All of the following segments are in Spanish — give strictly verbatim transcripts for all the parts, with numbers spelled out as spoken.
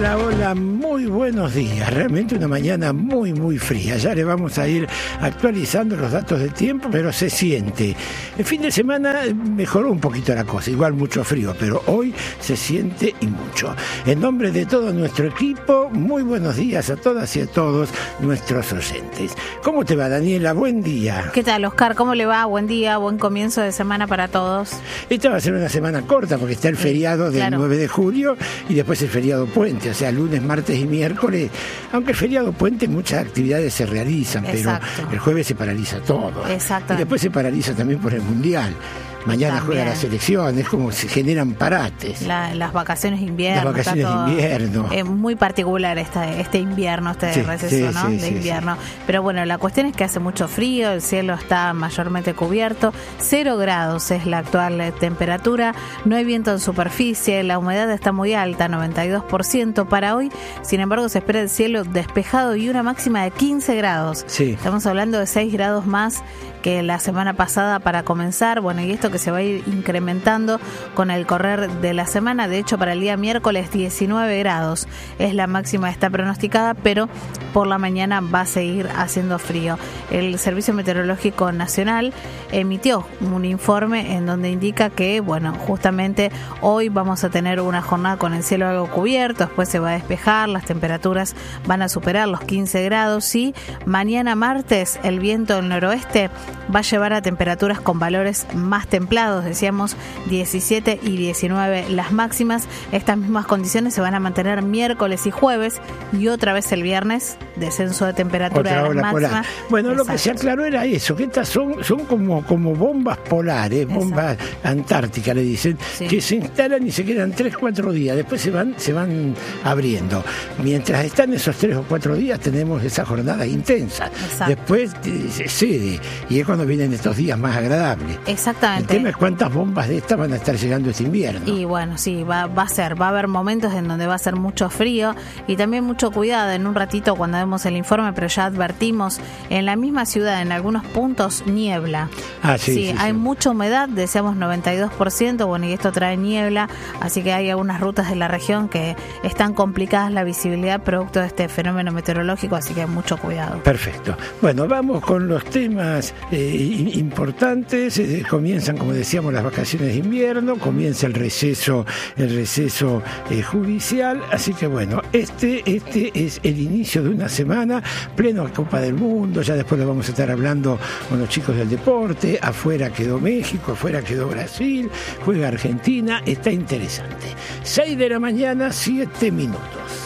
Hola, hola, muy buenos días. Realmente una mañana muy, muy fría. Ya le vamos a ir actualizando los datos de tiempo, pero se siente. El fin de semana mejoró un poquito la cosa, igual mucho frío, pero hoy se siente y mucho. En nombre de todo nuestro equipo, muy buenos días a todas y a todos nuestros oyentes. ¿Cómo te va, Daniela? Buen día. ¿Qué tal, Oscar? ¿Cómo le va? Buen día, buen comienzo de semana para todos. Esta va a ser una semana corta porque está el feriado del claro. nueve de julio y después el feriado puente, o sea, lunes, martes y miércoles. Aunque el feriado puente muchas actividades se realizan, Exacto. pero el jueves se paraliza todo. Exacto. Y después se paraliza también por el Mundial. Mañana También. juega la selección, es como se generan parates. La, las vacaciones de invierno. Las vacaciones de invierno. Es muy particular esta, este invierno, este sí, receso sí, ¿no? sí, de sí, invierno. Sí. Pero bueno, la cuestión es que hace mucho frío, el cielo está mayormente cubierto, cero grados es la actual temperatura, no hay viento en superficie, la humedad está muy alta, noventa y dos por ciento para hoy, sin embargo se espera el cielo despejado y una máxima de quince grados. Sí. Estamos hablando de seis grados más que la semana pasada para comenzar, bueno, y esto que se va a ir incrementando con el correr de la semana. De hecho, para el día miércoles diecinueve grados es la máxima, está pronosticada, pero por la mañana va a seguir haciendo frío. El Servicio Meteorológico Nacional emitió un informe en donde indica que, bueno, justamente hoy vamos a tener una jornada con el cielo algo cubierto, después se va a despejar, las temperaturas van a superar los quince grados y mañana martes el viento del noroeste va a llevar a temperaturas con valores más templados, decíamos diecisiete y diecinueve las máximas. Estas mismas condiciones se van a mantener miércoles y jueves y otra vez el viernes, descenso de temperatura otra de las máximas. Polar. Bueno, Exacto. lo que se aclaró era eso, que estas son, son como, como bombas polares, bombas Exacto. antárticas, le dicen, sí. que se instalan y se quedan tres, cuatro días, después se van, se van abriendo. Mientras están esos tres o cuatro días tenemos esa jornada intensa. Exacto. Después eh, se cede y es cuando vienen estos días más agradables. Exactamente. El tema es cuántas bombas de estas van a estar llegando este invierno. Y bueno, sí, va, va a ser, va a haber momentos en donde va a ser mucho frío y también mucho cuidado. En un ratito cuando vemos el informe, pero ya advertimos, en la misma ciudad, en algunos puntos, niebla. Ah, sí, sí, sí hay sí. mucha humedad, decíamos noventa y dos por ciento, bueno, y esto trae niebla, así que hay algunas rutas de la región que están complicadas la visibilidad producto de este fenómeno meteorológico, así que hay mucho cuidado. Perfecto. Bueno, vamos con los temas eh, importantes. Eh, comienzan, como decíamos, las vacaciones de invierno, comienza el receso, el receso eh, judicial, así que bueno, este, este es el inicio de una semana pleno Copa del Mundo, ya después lo vamos a estar hablando con los chicos del deporte, afuera quedó México, afuera quedó Brasil, juega Argentina, está interesante. seis de la mañana, siete minutos.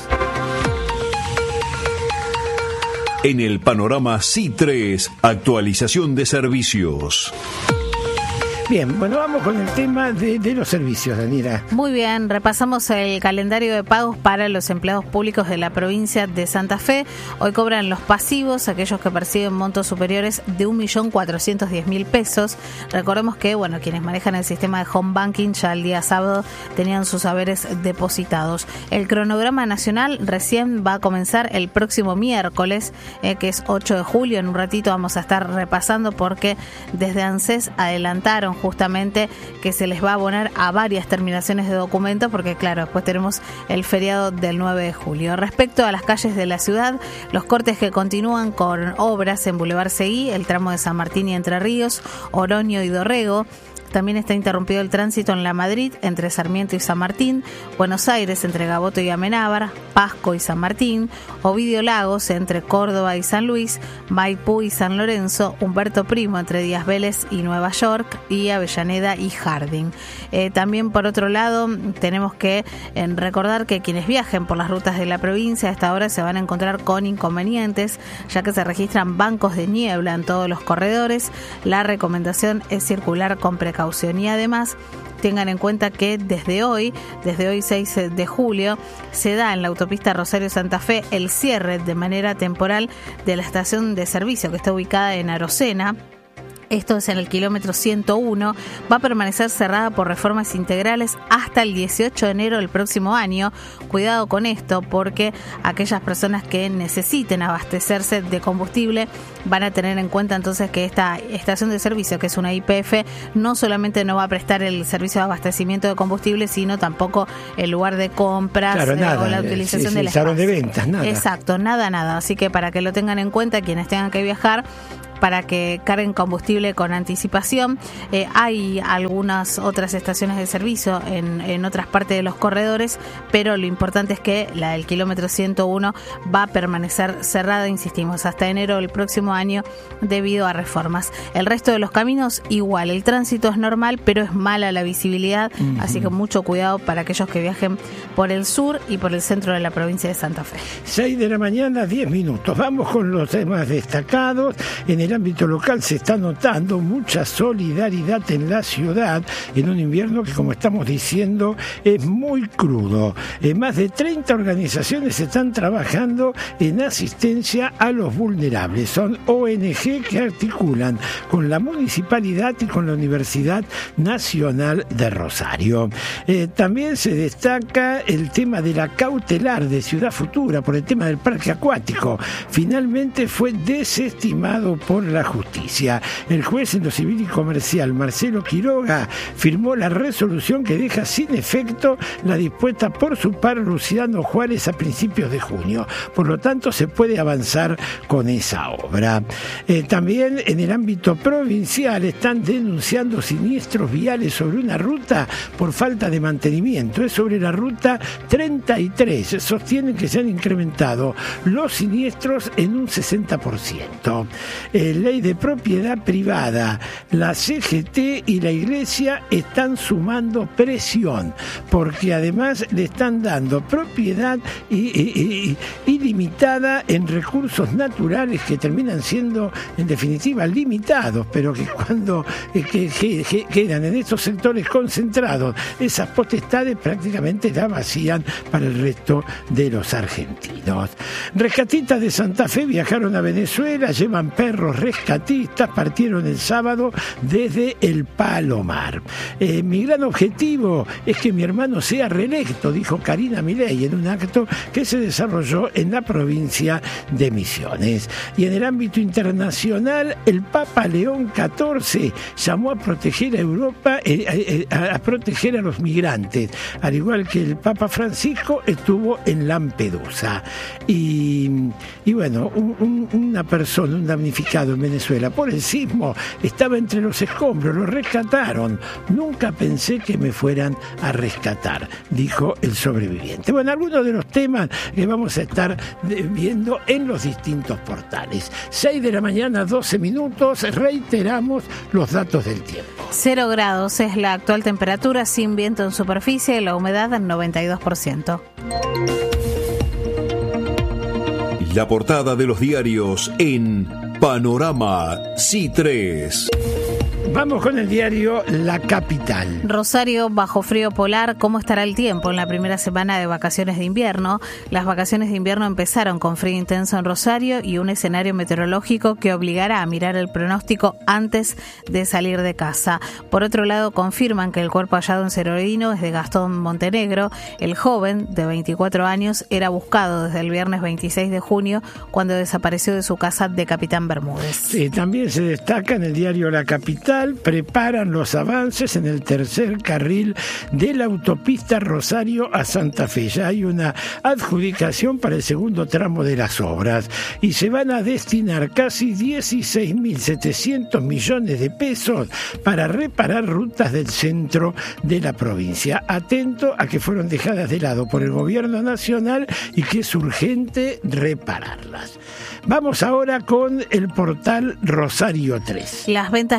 En el panorama C I tres, actualización de servicios. Bien, bueno, vamos con el tema de, de los servicios, Daniela. Muy bien, repasamos el calendario de pagos para los empleados públicos de la provincia de Santa Fe. Hoy cobran los pasivos, aquellos que perciben montos superiores de un millón cuatrocientos diez mil pesos. Recordemos que, bueno, quienes manejan el sistema de home banking ya el día sábado tenían sus haberes depositados. El cronograma nacional recién va a comenzar el próximo miércoles, eh, que es ocho de julio. En un ratito vamos a estar repasando porque desde ANSES adelantaron justamente que se les va a abonar a varias terminaciones de documentos porque claro, después tenemos el feriado del nueve de julio. Respecto a las calles de la ciudad, los cortes que continúan con obras en Boulevard Seguí, el tramo de San Martín y Entre Ríos, Oroño y Dorrego. También está interrumpido el tránsito en La Madrid, entre Sarmiento y San Martín, Buenos Aires, entre Gaboto y Amenábar, Pasco y San Martín, Ovidio Lagos, entre Córdoba y San Luis, Maipú y San Lorenzo, Humberto Primo, entre Díaz Vélez y Nueva York, y Avellaneda y Harding. Eh, también, por otro lado, tenemos que eh, recordar que quienes viajen por las rutas de la provincia a esta hora se van a encontrar con inconvenientes, ya que se registran bancos de niebla en todos los corredores. La recomendación es circular con precaución. Y además tengan en cuenta que desde hoy, desde hoy seis de julio, se da en la autopista Rosario-Santa Fe el cierre de manera temporal de la estación de servicio que está ubicada en Arocena. Esto es en el kilómetro ciento uno, va a permanecer cerrada por reformas integrales hasta el dieciocho de enero del próximo año. Cuidado con esto, porque aquellas personas que necesiten abastecerse de combustible van a tener en cuenta entonces que esta estación de servicio, que es una Y P F, no solamente no va a prestar el servicio de abastecimiento de combustible, sino tampoco el lugar de compras, claro, eh, nada, o la utilización sí, sí, del espacio. salón de ventas, nada. Exacto, nada, nada. Así que para que lo tengan en cuenta quienes tengan que viajar, para que carguen combustible con anticipación. Eh, hay algunas otras estaciones de servicio en, en otras partes de los corredores, pero lo importante es que la del kilómetro ciento uno va a permanecer cerrada, insistimos, hasta enero del próximo año debido a reformas. El resto de los caminos igual, el tránsito es normal, pero es mala la visibilidad, uh-huh. Así que mucho cuidado para aquellos que viajen por el sur y por el centro de la provincia de Santa Fe. seis de la mañana, diez minutos. Vamos con los temas destacados. En el ámbito local se está notando mucha solidaridad en la ciudad en un invierno que, como estamos diciendo, es muy crudo. Eh, más de treinta organizaciones están trabajando en asistencia a los vulnerables. Son O N Ge que articulan con la municipalidad y con la Universidad Nacional de Rosario. Eh, también se destaca el tema de la cautelar de Ciudad Futura por el tema del parque acuático. Finalmente fue desestimado por la justicia. El juez en lo civil y comercial, Marcelo Quiroga, firmó la resolución que deja sin efecto la dispuesta por su par Luciano Juárez a principios de junio. Por lo tanto, se puede avanzar con esa obra. Eh, también en el ámbito provincial están denunciando siniestros viales sobre una ruta por falta de mantenimiento. Es sobre la ruta treinta y tres. Sostienen que se han incrementado los siniestros en un sesenta por ciento. Eh, ley de propiedad privada. La C G T y la Iglesia están sumando presión, porque además le están dando propiedad ilimitada en recursos naturales que terminan siendo, en definitiva, limitados, pero que cuando eh, que, que, que quedan en estos sectores concentrados, esas potestades prácticamente la vacían para el resto de los argentinos. Rescatistas de Santa Fe viajaron a Venezuela, llevan perros rescatistas, partieron el sábado desde el Palomar. Eh, mi gran objetivo es que mi hermano sea reelecto, dijo Karina Milei en un acto que se desarrolló en la provincia de Misiones. Y en el ámbito internacional, el Papa León catorce llamó a proteger a Europa, eh, eh, a, a proteger a los migrantes, al igual que el Papa Francisco estuvo en Lampedusa. Y, y bueno, un, un, una persona, un damnificado en Venezuela por el sismo, estaba entre los escombros, lo rescataron. Nunca pensé que me fueran a rescatar, dijo el sobreviviente. Bueno, algunos de los temas que vamos a estar viendo en los distintos portales. seis de la mañana, doce minutos, reiteramos los datos del tiempo. Cero grados es la actual temperatura, sin viento en superficie y la humedad al noventa y dos por ciento. La portada de los diarios en Panorama C tres. Vamos con el diario La Capital. Rosario bajo frío polar. ¿Cómo estará el tiempo en la primera semana de vacaciones de invierno? Las vacaciones de invierno empezaron con frío intenso en Rosario y un escenario meteorológico que obligará a mirar el pronóstico antes de salir de casa. Por otro lado, confirman que el cuerpo hallado en Cerrodino es de Gastón Montenegro. El joven, de veinticuatro años, era buscado desde el viernes veintiséis de junio, cuando desapareció de su casa de Capitán Bermúdez. Sí, también se destaca en el diario La Capital. Preparan los avances en el tercer carril de la autopista Rosario a Santa Fe. Ya hay una adjudicación para el segundo tramo de las obras y se van a destinar casi dieciséis mil setecientos millones de pesos para reparar rutas del centro de la provincia. Atento a que fueron dejadas de lado por el gobierno nacional y que es urgente repararlas. Vamos ahora con el portal Rosario tres. Las ventas minoristas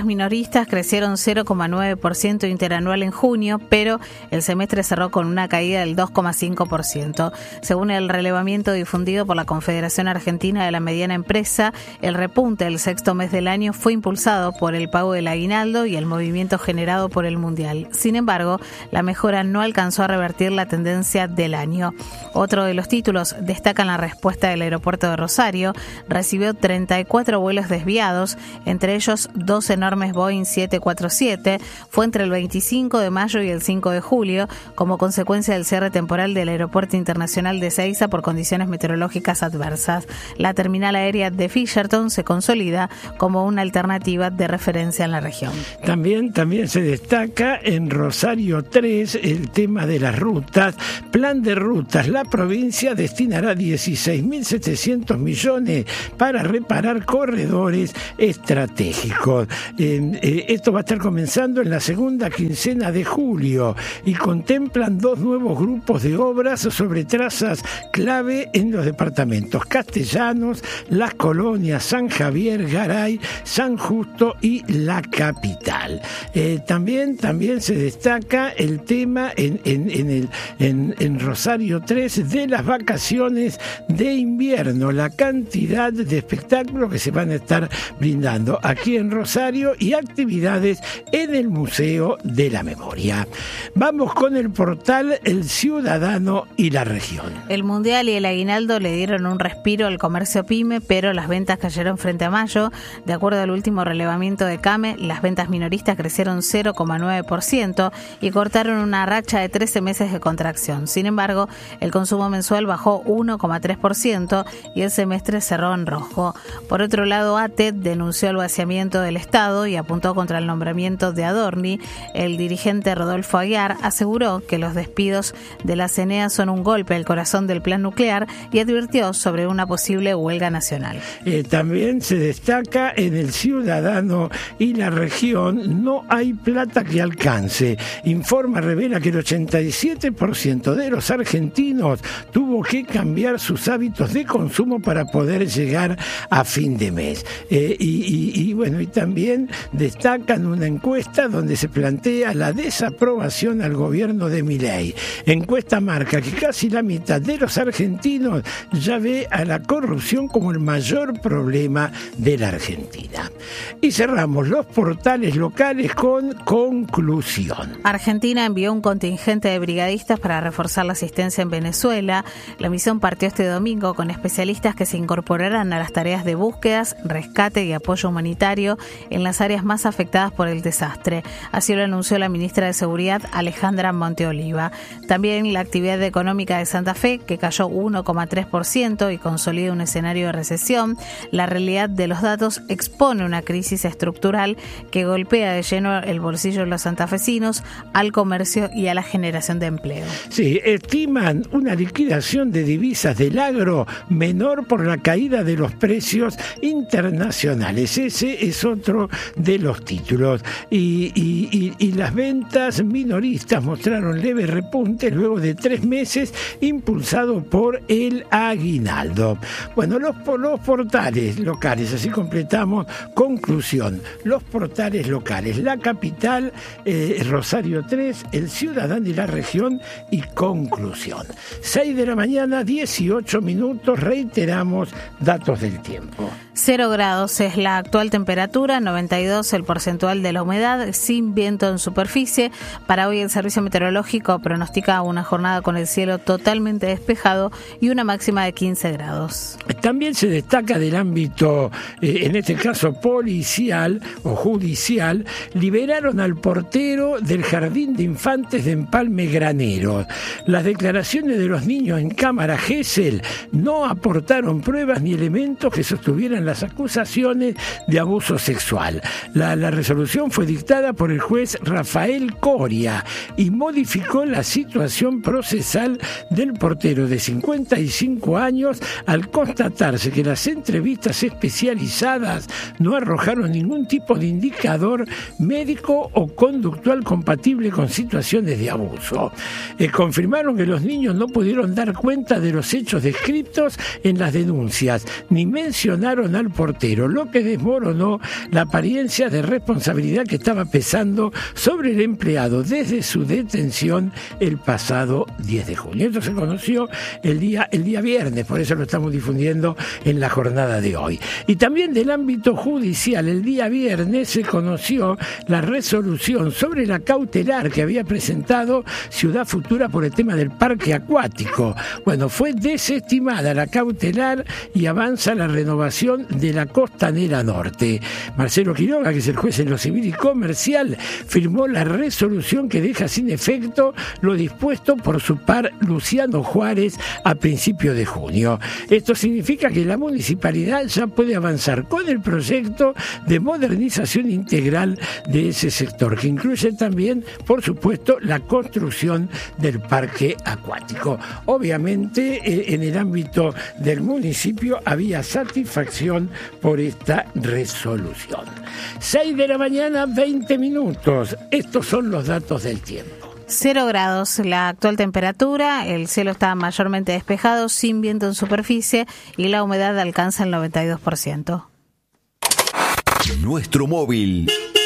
minoristas crecieron cero coma nueve por ciento interanual en junio, pero el semestre cerró con una caída del dos coma cinco por ciento. Según el relevamiento difundido por la Confederación Argentina de la Mediana Empresa, el repunte del sexto mes del año fue impulsado por el pago del aguinaldo y el movimiento generado por el Mundial. Sin embargo, la mejora no alcanzó a revertir la tendencia del año. Otro de los títulos destaca la respuesta del aeropuerto de Rosario. Recibió treinta y cuatro vuelos desviados, entre ellos dos enormes Boeing siete cuarenta y siete. Fue entre el veinticinco de mayo y el cinco de julio, como consecuencia del cierre temporal del Aeropuerto Internacional de Ezeiza por condiciones meteorológicas adversas. La terminal aérea de Fisherton se consolida como una alternativa de referencia en la región. También, también se destaca en Rosario tres el tema de las rutas. Plan de rutas. La provincia destinará dieciséis mil setecientos millones para reparar corredores estratégicos. Eh, eh, esto va a estar comenzando en la segunda quincena de julio y contemplan dos nuevos grupos de obras sobre trazas clave en los departamentos Castellanos, Las Colonias, San Javier, Garay, San Justo y la capital. Eh, también, también se destaca el tema en, en, en, el, en, en Rosario tres de las vacaciones de invierno, la cantidad de espectáculos que se van a estar brindando aquí en Rosario y actividades en el Museo de la Memoria. Vamos con el portal El Ciudadano y la Región. El Mundial y el aguinaldo le dieron un respiro al comercio pyme, pero las ventas cayeron frente a mayo. De acuerdo al último relevamiento de CAME, las ventas minoristas crecieron cero coma nueve por ciento y cortaron una racha de trece meses de contracción. Sin embargo, el consumo mensual bajó uno coma tres por ciento y el semestre cerró en rojo. Por otro lado, A T E D denunció el vaciamiento del Estado y apuntó contra el nombramiento de Adorni. El dirigente Rodolfo Aguiar aseguró que los despidos de la C N E A son un golpe al corazón del plan nuclear y advirtió sobre una posible huelga nacional. Eh, también se destaca en El Ciudadano y la Región, no hay plata que alcance. Informa revela que el ochenta y siete por ciento de los argentinos tuvo que cambiar sus hábitos de consumo para poder llegar a fin de mes. Eh, y, y, y bueno, y también destacan una encuesta donde se plantea la desaprobación al gobierno de Milei. Encuesta marca que casi la mitad de los argentinos ya ve a la corrupción como el mayor problema de la Argentina. Y cerramos los portales locales con conclusión. Argentina envió un contingente de brigadistas para reforzar la asistencia en Venezuela. La misión partió este domingo con especialistas que se incorporarán a las tareas de búsquedas, rescate y apoyo humanitario en las áreas más afectadas por el desastre. Así lo anunció la ministra de Seguridad, Alejandra Monteoliva. También la actividad económica de Santa Fe, que cayó uno coma tres por ciento y consolida un escenario de recesión. La realidad de los datos expone una crisis estructural que golpea de lleno el bolsillo de los santafesinos, al comercio y a la generación de empleo. Sí, estiman una liquidación de divisas del agro menor por la caída de los precios internacionales. Ese es otro de los títulos. Y, y, y, y las ventas minoristas mostraron leve repunte luego de tres meses, impulsado por el aguinaldo. Bueno, los, los portales locales, así completamos conclusión. Los portales locales, la capital, eh, Rosario tres, El Ciudadano y la Región y conclusión. seis de la mañana, dieciocho minutos, reiteramos datos del tiempo. cero grados es la actual temperatura, noventa y dos el porcentual de la humedad, sin viento en superficie. Para hoy el Servicio Meteorológico pronostica una jornada con el cielo totalmente despejado y una máxima de quince grados. También se destaca del ámbito, eh, en este caso policial o judicial, liberaron al portero del Jardín de Infantes de Empalme Granero. Las declaraciones de los niños en cámara Gesell no aportaron pruebas ni elementos que sostuvieran las acusaciones de abuso sexual. La, la resolución fue dictada por el juez Rafael Coria y modificó la situación procesal del portero de cincuenta y cinco años al constatarse que las entrevistas especializadas no arrojaron ningún tipo de indicador médico o conductual compatible con situaciones de abuso. Eh, confirmaron que los niños no pudieron dar cuenta de los hechos descritos en las denuncias, ni mencionaron golpearon al portero, lo que desmoronó la apariencia de responsabilidad que estaba pesando sobre el empleado desde su detención el pasado diez de junio. Esto se conoció el día, el día viernes, por eso lo estamos difundiendo en la jornada de hoy. Y también del ámbito judicial, el día viernes se conoció la resolución sobre la cautelar que había presentado Ciudad Futura por el tema del parque acuático. Bueno, fue desestimada la cautelar y avanza la renovación de la Costanera Norte. Marcelo Quiroga, que es el juez en lo civil y comercial, firmó la resolución que deja sin efecto lo dispuesto por su par Luciano Juárez a principios de junio. Esto significa que la municipalidad ya puede avanzar con el proyecto de modernización integral de ese sector, que incluye también, por supuesto, la construcción del parque acuático. Obviamente, eh, en el ámbito del municipio había satisfacción por esta resolución. seis de la mañana, veinte minutos. Estos son los datos del tiempo. Cero grados la actual temperatura, el cielo está mayormente despejado, sin viento en superficie y la humedad alcanza el noventa y dos por ciento. Nuestro móvil.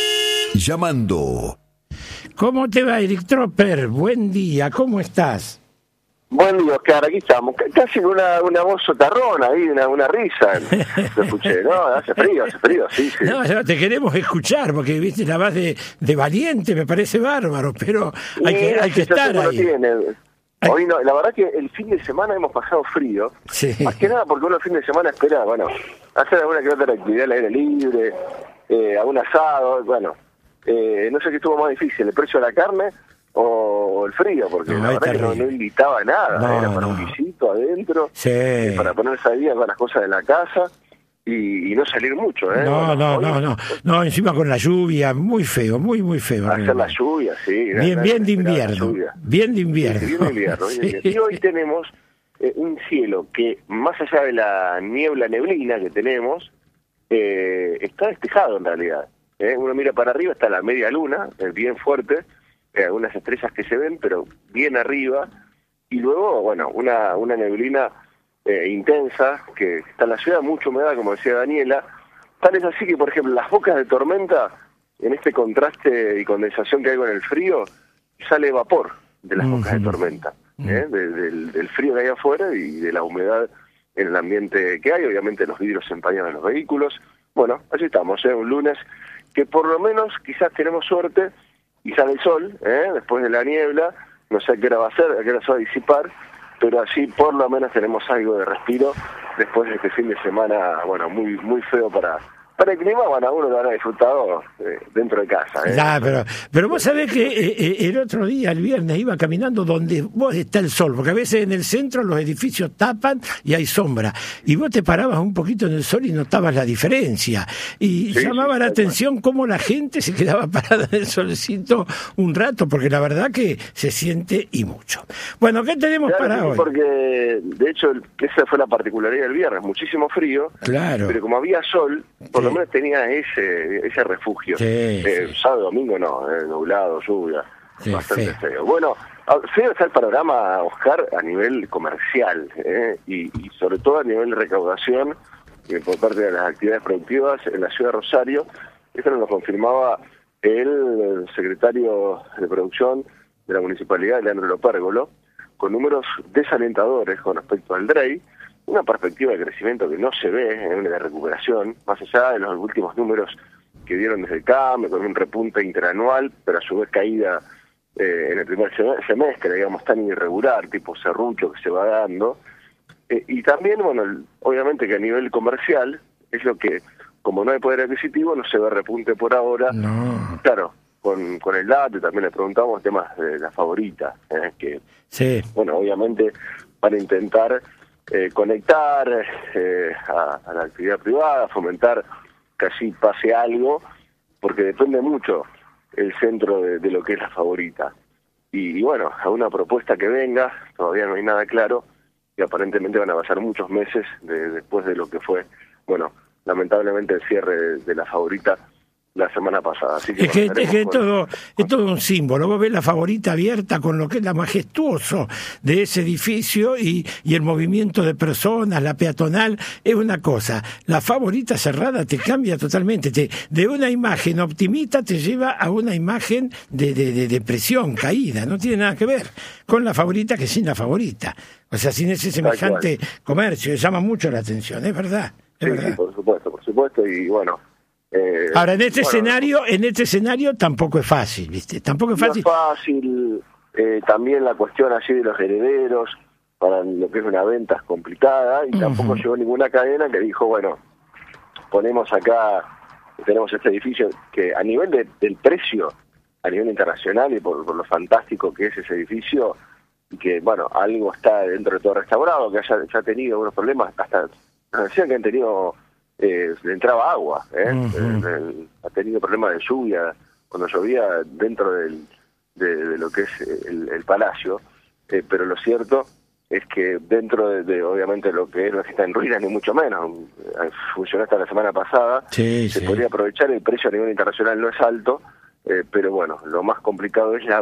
Llamando. ¿Cómo te va, Eric Tropper? Buen día, ¿cómo estás? Buen día, Oscar, aquí estamos. Casi una, una voz sotarrona ahí, una, una risa. Lo escuché, ¿no? Hace frío, hace frío, sí, sí. No, no, te queremos escuchar, porque viste la voz de, de valiente, me parece bárbaro, pero hay que, hay que estar ahí. Tiene. Hoy no, la verdad que el fin de semana hemos pasado frío. Sí. Más que nada porque uno el fin de semana espera, bueno, hacer alguna que otra actividad al aire libre, eh, algún asado, bueno. Eh, no sé qué estuvo más difícil, el precio de la carne o el frío, porque no, la verdad que no, no invitaba a nada, no, era para no. un visito adentro, sí. eh, para ponerse al día con las cosas de la casa y, y no salir mucho, ¿eh? No, bueno, no, hoy, no, no, no, encima con la lluvia, muy feo, muy, muy feo. Hacer realmente. La lluvia, sí. Bien, bien de invierno, bien de invierno. Sí, bien de invierno, bien de invierno. Y hoy tenemos eh, un cielo que, más allá de la niebla, neblina que tenemos, eh, está despejado en realidad. ¿eh? Uno mira para arriba, está la media luna, eh, bien fuerte, eh, algunas estrellas que se ven, pero bien arriba, y luego, bueno, una, una neblina eh, intensa, que está en la ciudad, mucha humedad, como decía Daniela. Tal es así que, por ejemplo, las bocas de tormenta, en este contraste y condensación que hay con el frío, sale vapor de las bocas uh-huh. de tormenta, ¿eh? de, del, del frío que hay afuera y de la humedad en el ambiente que hay. Obviamente los vidrios se empañan en los vehículos. Bueno, así estamos, ¿eh? Un lunes que por lo menos quizás tenemos suerte y sale el sol, ¿eh? Después de la niebla, no sé a qué hora va a ser, a qué hora se va a disipar, pero así por lo menos tenemos algo de respiro después de este fin de semana, bueno, muy muy feo para para el clima. Bueno, uno lo habrá disfrutado eh, dentro de casa. ¿eh? Ya, pero, pero vos sabés que eh, el otro día, el viernes, iba caminando donde vos está el sol, porque a veces en el centro los edificios tapan y hay sombra, y vos te parabas un poquito en el sol y notabas la diferencia, y sí, llamaba sí, la atención cómo la gente se quedaba parada en el solcito un rato, porque la verdad que se siente y mucho. Bueno, ¿qué tenemos claro, para sí, hoy? Porque, de hecho, esa fue la particularidad del viernes, muchísimo frío, claro. pero como había sol, por por lo menos tenía ese ese refugio. Sí, eh, sí. Sábado, domingo no, eh, nublado, lluvia, sí, bastante feo. feo. Bueno, feo está el panorama, Oscar, a nivel comercial, eh, y, y sobre todo a nivel de recaudación eh, por parte de las actividades productivas en la ciudad de Rosario. Esto nos lo confirmaba el secretario de producción de la municipalidad, Leandro Lopérgolo, con números desalentadores con respecto al D R E I, una perspectiva de crecimiento que no se ve en una recuperación, más allá de los últimos números que dieron desde el C A M, con un repunte interanual, pero a su vez caída eh, en el primer semestre, digamos, tan irregular, tipo serrucho que se va dando. Eh, y también, bueno, obviamente que a nivel comercial, es lo que, como no hay poder adquisitivo, no se ve repunte por ahora. No. Claro, con, con el dato también le preguntamos temas de la favorita, eh, que, sí. bueno, obviamente para intentar Eh, conectar eh, a, a la actividad privada, fomentar que así pase algo, porque depende mucho el centro de, de lo que es la favorita. Y, y bueno, a una propuesta que venga, todavía no hay nada claro, y aparentemente van a pasar muchos meses de, después de lo que fue, bueno, lamentablemente el cierre de, de la favorita la semana pasada. Así que, es que, bueno, es, que con... todo, es todo un símbolo. Vos ves la Favorita abierta con lo que es la majestuoso de ese edificio y, y el movimiento de personas, la peatonal, es una cosa. La Favorita cerrada te cambia totalmente. Te, de una imagen optimista te lleva a una imagen de, de, de depresión, caída. No tiene nada que ver con la Favorita que sin la Favorita. O sea, sin ese semejante comercio. Llama mucho la atención, es verdad. Es sí, verdad. sí, por supuesto, por supuesto. Y bueno... Eh, Ahora, en este bueno, escenario, en este escenario tampoco es fácil, ¿viste? Tampoco es fácil. No es fácil, eh, también la cuestión allí de los herederos, para lo que es una venta es complicada, y uh-huh. tampoco llegó ninguna cadena que dijo, bueno, ponemos acá, tenemos este edificio, que a nivel de, del precio, a nivel internacional, y por, por lo fantástico que es ese edificio, y que, bueno, algo está dentro de todo restaurado, que haya, haya tenido algunos problemas, hasta nos decían que han tenido... Eh, le entraba agua, ¿eh? Uh-huh. el, el, ha tenido problemas de lluvia cuando llovía dentro del, de, de lo que es el, el palacio, eh, pero lo cierto es que dentro de, de obviamente lo que es, no es que está en ruinas ni mucho menos, funcionó hasta la semana pasada, sí, se sí. podría aprovechar, el precio a nivel internacional no es alto, eh, pero bueno, lo más complicado es la